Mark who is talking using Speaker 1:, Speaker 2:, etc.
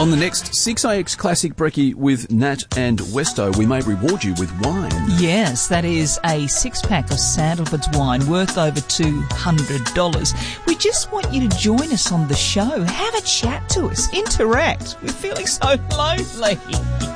Speaker 1: On the next 6AX Classic Brekkie with Nat and Westo, we may reward you with wine.
Speaker 2: Yes, that is a 6-pack of Sandalwood's wine worth over $200. We just want you to join us on the show. Have a chat to us. Interact. We're feeling so lonely.